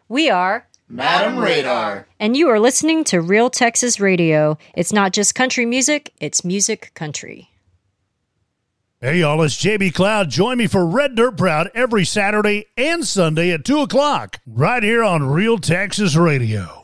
We are Madam Radar. And you are listening to Real Texas Radio. It's not just country music, it's music country. Hey, y'all, it's JB Cloud. Join me for Red Dirt Proud every Saturday and Sunday at 2 o'clock, right here on Real Texas Radio.